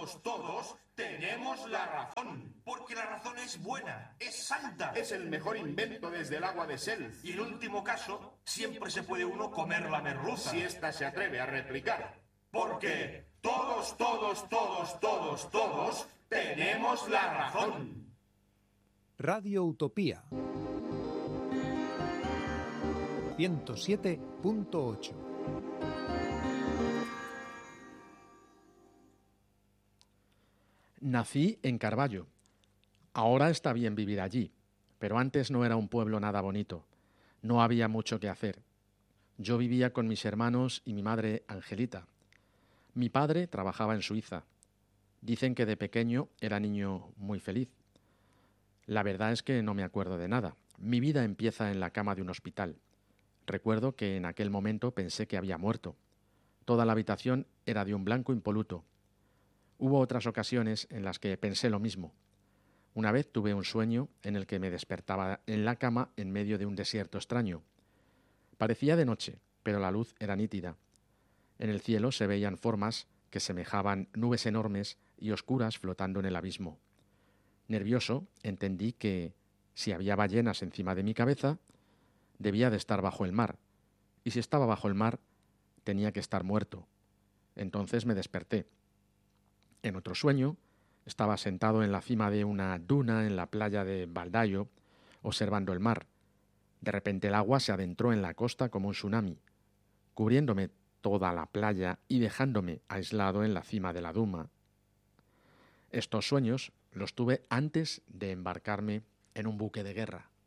todos tenemos la razón. Porque la razón es buena, es santa. Es el mejor invento desde el agua de Self. Y en último caso, siempre se puede uno comer la merluza. Si ésta se atreve a replicar. Porque todos tenemos la razón. Radio Utopía 107.8. Nací en Carballo. Ahora está bien vivir allí, pero antes no era un pueblo nada bonito. No había mucho que hacer. Yo vivía con mis hermanos y mi madre Angelita. Mi padre trabajaba en Suiza. Dicen que de pequeño era niño muy feliz. La verdad es que no me acuerdo de nada. Mi vida empieza en la cama de un hospital. Recuerdo que en aquel momento pensé que había muerto. Toda la habitación era de un blanco impoluto. Hubo otras ocasiones en las que pensé lo mismo. Una vez tuve un sueño en el que me despertaba en la cama en medio de un desierto extraño. Parecía de noche, pero la luz era nítida. En el cielo se veían formas que semejaban nubes enormes y oscuras flotando en el abismo. Nervioso, entendí que, si había ballenas encima de mi cabeza, debía de estar bajo el mar, y si estaba bajo el mar, tenía que estar muerto. Entonces me desperté. En otro sueño, estaba sentado en la cima de una duna en la playa de Baldayo, observando el mar. De repente el agua se adentró en la costa como un tsunami, cubriéndome toda la playa y dejándome aislado en la cima de la duna. Estos sueños los tuve antes de embarcarme en un buque de guerra.